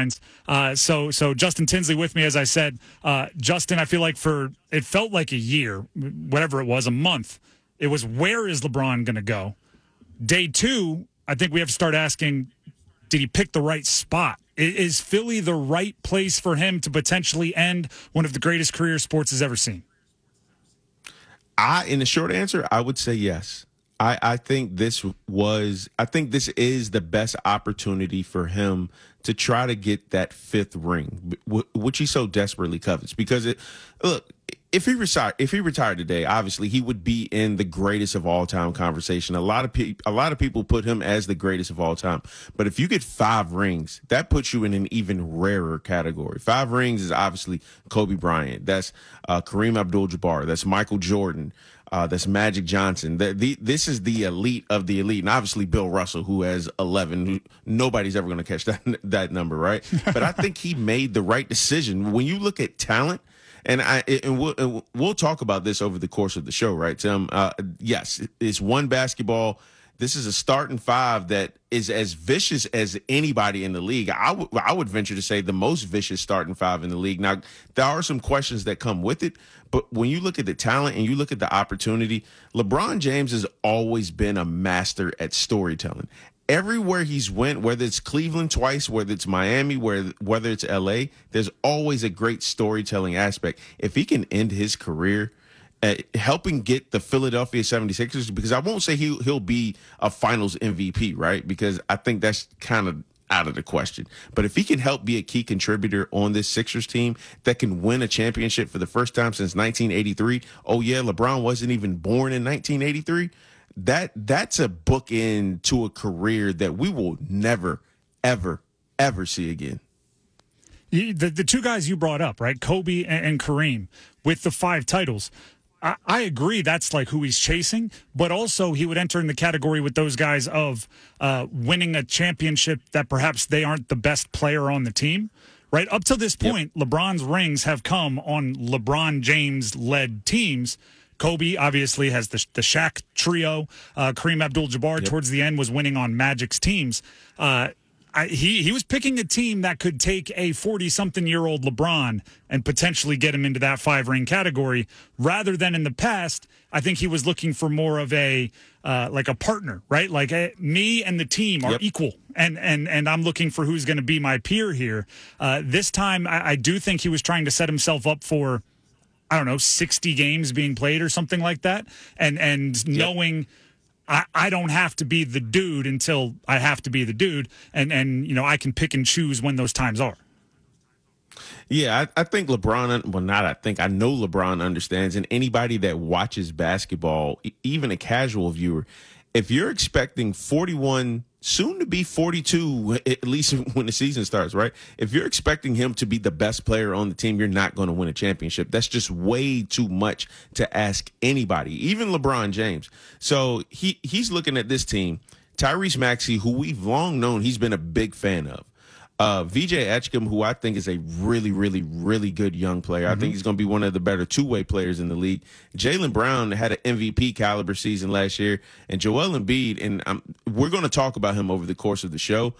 headlines. So Justin Tinsley with me, as I said. Justin, I feel like it felt like a year, whatever it was, a month. It was, where is LeBron going to go? Day two, I think we have to start asking, did he pick the right spot? Is Philly the right place for him to potentially end one of the greatest careers sports has ever seen? In the short answer, I would say yes. I think this is the best opportunity for him to try to get that fifth ring, which he so desperately covets. Because if he retired today, obviously he would be in the greatest of all time conversation. A lot of people put him as the greatest of all time. But if you get 5 rings, that puts you in an even rarer category. 5 rings is obviously Kobe Bryant. That's Kareem Abdul-Jabbar. That's Michael Jordan. That's Magic Johnson. This is the elite of the elite. And obviously Bill Russell, who has 11. Nobody's ever going to catch that number, right? But I think he made the right decision. When you look at talent, and we'll talk about this over the course of the show, right, Tim? Yes, it's one basketball. This is a starting 5 that is as vicious as anybody in the league. I would venture to say the most vicious starting 5 in the league. Now, there are some questions that come with it, but when you look at the talent and you look at the opportunity, LeBron James has always been a master at storytelling. Everywhere he's went, whether it's Cleveland twice, whether it's Miami, whether it's LA, there's always a great storytelling aspect. If he can end his career helping get the Philadelphia 76ers, because I won't say he'll be a finals MVP, right? Because I think that's kind of out of the question. But if he can help be a key contributor on this Sixers team that can win a championship for the first time since 1983, oh yeah, LeBron wasn't even born in 1983, that's a bookend to a career that we will never, ever, ever see again. The 2 guys you brought up, right, Kobe and Kareem, with the 5 titles, I agree that's like who he's chasing, but also he would enter in the category with those guys of winning a championship that perhaps they aren't the best player on the team, right? Up to this point, yep, LeBron's rings have come on LeBron James-led teams. Kobe obviously has the Shaq trio. Kareem Abdul-Jabbar, yep, towards the end was winning on Magic's teams. He was picking a team that could take a 40-something-year-old LeBron and potentially get him into that 5-ring category, rather than in the past. I think he was looking for more of a like a partner, right? Like me and the team are, yep, equal, and I'm looking for who's going to be my peer here. This time, I do think he was trying to set himself up for, I don't know, 60 games being played or something like that, and knowing, yep, I don't have to be the dude until I have to be the dude, and you know, I can pick and choose when those times are. Yeah, I think LeBron, well, not I think, I know LeBron understands, and anybody that watches basketball, even a casual viewer, if you're expecting 41, soon to be 42, at least when the season starts, right? If you're expecting him to be the best player on the team, you're not going to win a championship. That's just way too much to ask anybody, even LeBron James. So he's looking at this team. Tyrese Maxey, who we've long known he's been a big fan of. VJ Etchcom, who I think is a really, really, really good young player. Mm-hmm. I think he's going to be one of the better 2-way players in the league. Jaylen Brown had an MVP caliber season last year, and Joel Embiid, and we're going to talk about him over the course of the show.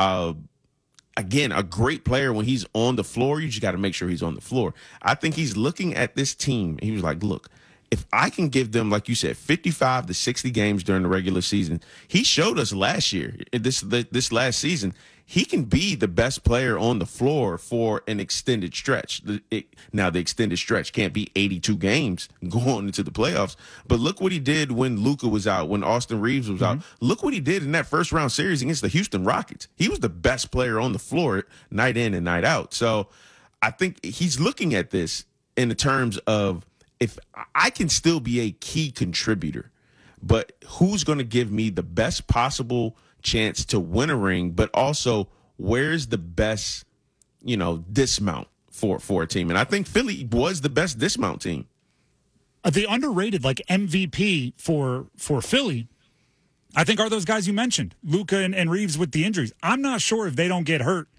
Again, a great player when he's on the floor. You just got to make sure he's on the floor. I think he's looking at this team. He was like, look, if I can give them, like you said, 55 to 60 games during the regular season, he showed us last year, this last season, he can be the best player on the floor for an extended stretch. Now, the extended stretch can't be 82 games going into the playoffs. But look what he did when Luka was out, when Austin Reeves was out. Look what he did in that first-round series against the Houston Rockets. He was the best player on the floor night in and night out. So I think he's looking at this in the terms of, if I can still be a key contributor, but who's going to give me the best possible chance to win a ring, but also where's the best, dismount for a team? And I think Philly was the best dismount team. The underrated, like, MVP for Philly, I think, are those guys you mentioned, Luka and Reeves with the injuries. I'm not sure if they don't get hurt,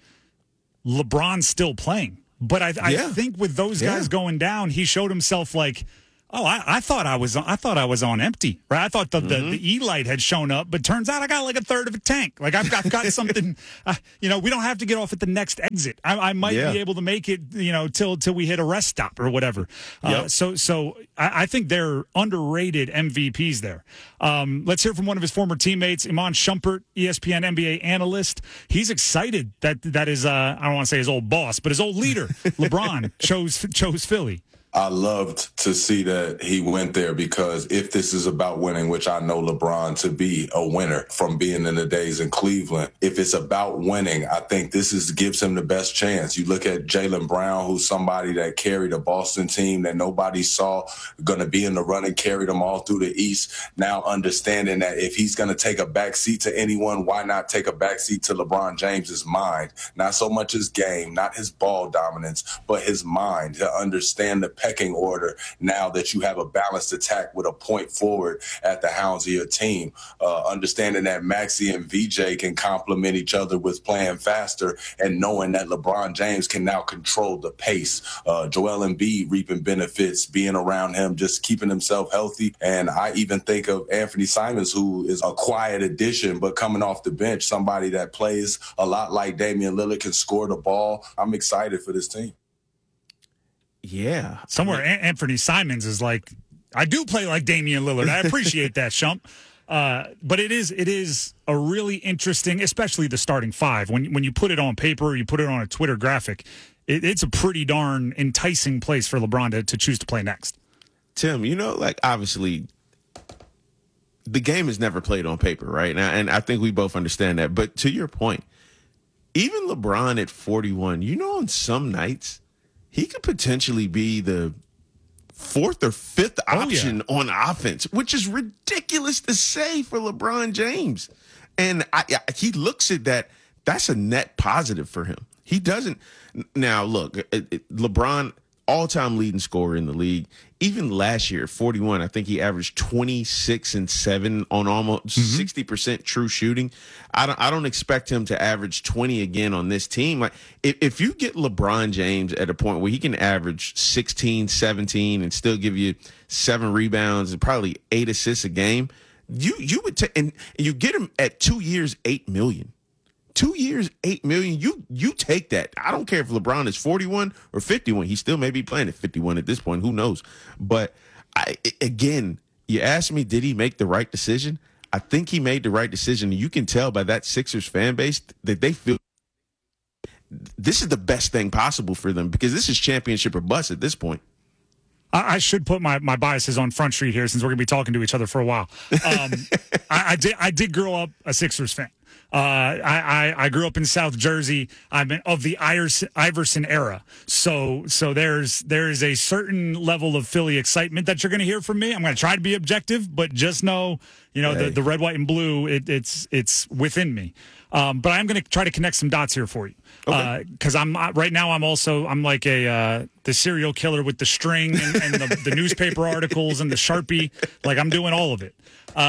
LeBron's still playing. But I think with those guys going down, he showed himself like, Oh, I thought I was on empty, right? I thought the E-light had shown up, but turns out I got like a third of a tank. Like I've got something. We don't have to get off at the next exit. I might be able to make it, till we hit a rest stop or whatever. Yep. So I think they're underrated MVPs there. Let's hear from one of his former teammates, Iman Shumpert, ESPN NBA analyst. He's excited that is I don't want to say his old boss, but his old leader, LeBron, chose Philly. I loved to see that he went there, because if this is about winning, which I know LeBron to be a winner from being in the days in Cleveland, if it's about winning, I think this gives him the best chance. You look at Jaylen Brown, who's somebody that carried a Boston team that nobody saw going to be in the running, carried them all through the East. Now understanding that if he's going to take a backseat to anyone, why not take a backseat to LeBron James's mind? Not so much his game, not his ball dominance, but his mind, to understand the pecking order now that you have a balanced attack with a point forward at the helm of your team. Understanding that Maxey and VJ can complement each other with playing faster, and knowing that LeBron James can now control the pace. Joel Embiid reaping benefits, being around him, just keeping himself healthy. And I even think of Anthony Simons, who is a quiet addition, but coming off the bench, somebody that plays a lot like Damian Lillard, can score the ball. I'm excited for this team. Yeah. Somewhere Anthony Simons is like, I do play like Damian Lillard. I appreciate that, Shump. But it is a really interesting, especially the starting five. When you put it on paper, or you put it on a Twitter graphic, it's a pretty darn enticing place for LeBron to choose to play next. Tim, obviously the game is never played on paper, right? And I think we both understand that. But to your point, even LeBron at 41, on some nights, he could potentially be the fourth or fifth option on offense, which is ridiculous to say for LeBron James. And he looks at that. That's a net positive for him. He doesn't. Now, look, LeBron, all-time leading scorer in the league. Even last year, 41, I think he averaged 26 and 7 on almost 60% true shooting. I don't expect him to average 20 again on this team. Like, if you get LeBron James at a point where he can average 16, 17 and still give you 7 rebounds and probably 8 assists a game, you would take, and you get him at 2 years, $8 million. 2 years, $8 million. You take that. I don't care if LeBron is 41 or 51. He still may be playing at 51 at this point. Who knows? But again, you ask me, did he make the right decision? I think he made the right decision. You can tell by that Sixers fan base that they feel this is the best thing possible for them, because this is championship or bust at this point. I should put my biases on Front Street here, since we're going to be talking to each other for a while. I did grow up a Sixers fan. I grew up in South Jersey. I'm of the Iverson era. So there is a certain level of Philly excitement that you're going to hear from me. I'm going to try to be objective, but just know, the red, white, and blue, it's within me. But I'm going to try to connect some dots here for you. Because I'm right now, I'm like the serial killer with the string and the newspaper articles and the Sharpie. Like, I'm doing all of it.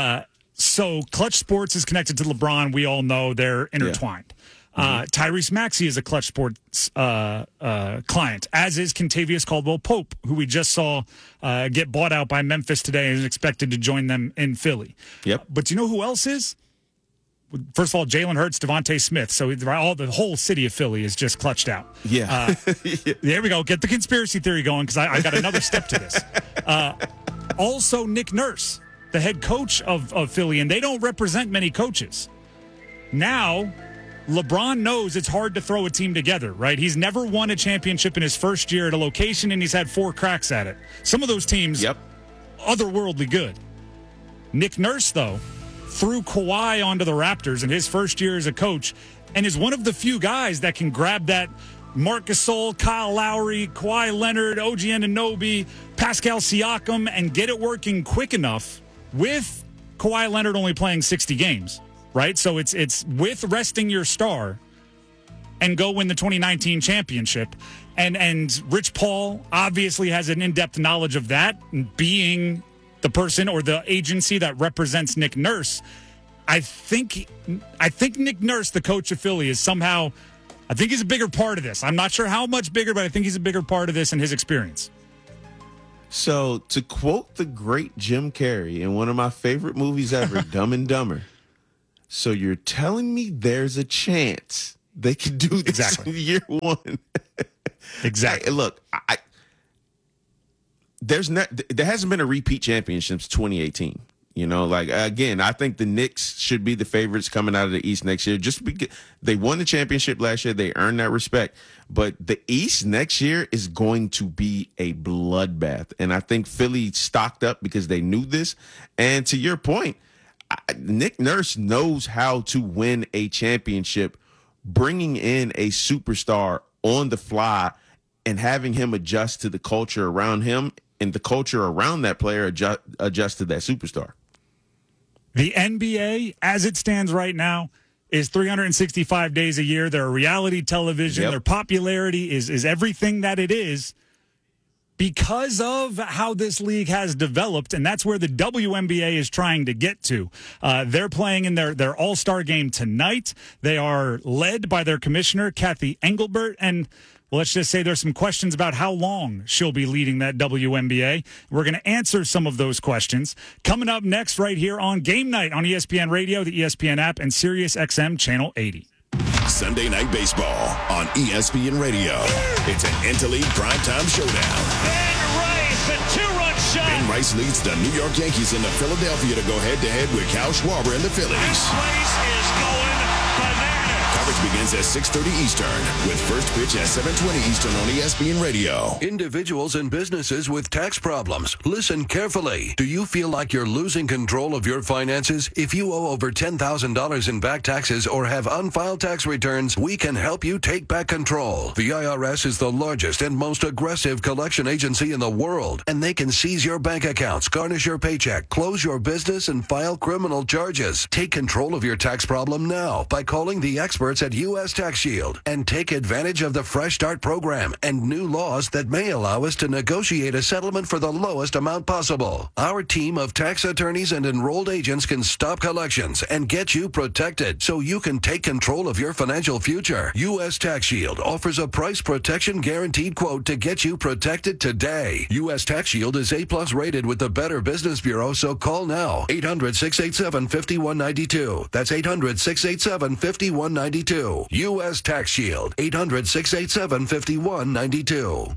So Clutch Sports is connected to LeBron. We all know they're intertwined. Tyrese Maxey is a Clutch Sports client, as is Kentavious Caldwell-Pope, who we just saw get bought out by Memphis today and is expected to join them in Philly. Yep. But do you know who else is? First of all, Jalen Hurts, Devontae Smith. So the whole city of Philly is just clutched out. Yeah. There we go. Get the conspiracy theory going, because I got another step to this. Also, Nick Nurse, the head coach of Philly, and they don't represent many coaches. Now, LeBron knows it's hard to throw a team together, right? He's never won a championship in his first year at a location, and he's had 4 cracks at it. Some of those teams, otherworldly good. Nick Nurse, though, threw Kawhi onto the Raptors in his first year as a coach, and is one of the few guys that can grab that Marc Gasol, Kyle Lowry, Kawhi Leonard, OG Anunoby, Pascal Siakam, and get it working quick enough with Kawhi Leonard only playing 60 games, right? So it's with resting your star and go win the 2019 championship. And Rich Paul obviously has an in-depth knowledge of that, being the person or the agency that represents Nick Nurse. I think Nick Nurse, the coach of Philly, is somehow, I think he's a bigger part of this. I'm not sure how much bigger, but I think he's a bigger part of this in his experience. So, to quote the great Jim Carrey in one of my favorite movies ever, Dumb and Dumber, so you're telling me there's a chance they could do this in year one? Exactly. Look, there hasn't been a repeat championship since 2018. You know, like, again, I think the Knicks should be the favorites coming out of the East next year. Just because they won the championship last year, they earned that respect. But the East next year is going to be a bloodbath. And I think Philly stocked up because they knew this. And to your point, Nick Nurse knows how to win a championship, bringing in a superstar on the fly and having him adjust to the culture around him, and the culture around that player adjust to that superstar. The NBA, as it stands right now, is 365 days a year. Their reality television, Their popularity is everything that it is because of how this league has developed, and that's where the WNBA is trying to get to. They're playing in their all-star game tonight. They are led by their commissioner, Kathy Engelbert, and let's just say there's some questions about how long she'll be leading that WNBA. We're going to answer some of those questions. Coming up next right here on Game Night on ESPN Radio, the ESPN app, and SiriusXM Channel 80. Sunday Night Baseball on ESPN Radio. It's an interleague primetime showdown. Ben Rice, a two-run shot. Ben Rice leads the New York Yankees into Philadelphia to go head-to-head with Kyle Schwarber and the Phillies. This place is going bananas. Coverage begins at 6:30 Eastern with first pitch at 7:20 Eastern on ESPN Radio. Individuals and businesses with tax problems, listen carefully. Do you feel like you're losing control of your finances? If you owe over $10,000 in back taxes or have unfiled tax returns, we can help you take back control. The IRS is the largest and most aggressive collection agency in the world, and they can seize your bank accounts, garnish your paycheck, close your business, and file criminal charges. Take control of your tax problem now by calling the experts at U.S. Tax Shield and take advantage of the Fresh Start program and new laws that may allow us to negotiate a settlement for the lowest amount possible. Our team of tax attorneys and enrolled agents can stop collections and get you protected so you can take control of your financial future. U.S. Tax Shield offers a price protection guaranteed quote to get you protected today. U.S. Tax Shield is A+ rated with the Better Business Bureau, so call now. 800-687-5192. That's 800-687-5192. U.S. Tax Shield, 800-687-5192.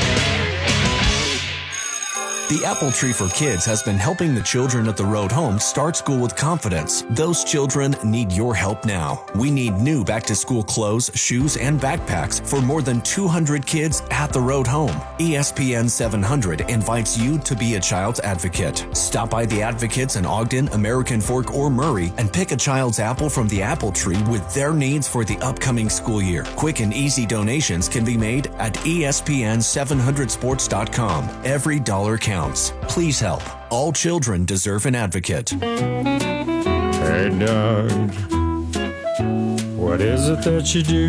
The Apple Tree for Kids has been helping the children at the Road Home start school with confidence. Those children need your help now. We need new back-to-school clothes, shoes, and backpacks for more than 200 kids at the Road Home. ESPN 700 invites you to be a child's advocate. Stop by the Advocates in Ogden, American Fork, or Murray and pick a child's apple from the Apple Tree with their needs for the upcoming school year. Quick and easy donations can be made at ESPN700sports.com. Every dollar counts. Please help. All children deserve an advocate. Hey, Doug, what is it that you do?